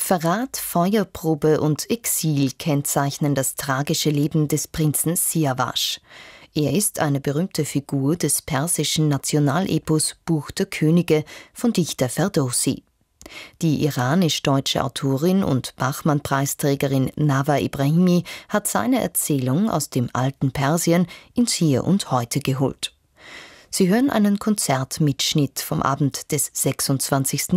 Verrat, Feuerprobe und Exil kennzeichnen das tragische Leben des Prinzen Siavash. Er ist eine berühmte Figur des persischen Nationalepos Buch der Könige von Dichter Ferdowsi. Die iranisch-deutsche Autorin und Bachmann-Preisträgerin Nawa Ebrahimi hat seine Erzählung aus dem alten Persien ins Hier und Heute geholt. Sie hören einen Konzertmitschnitt vom Abend des 26.